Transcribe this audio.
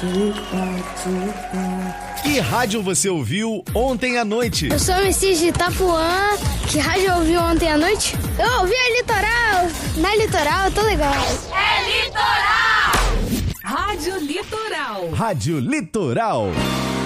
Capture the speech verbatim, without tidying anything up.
Que rádio você ouviu ontem à noite? Eu sou o Messias de Itapuã. Que rádio eu ouvi ontem à noite? Eu ouvi a Litoral. Na Litoral, eu tô legal. É Litoral! Rádio Litoral. Rádio Litoral.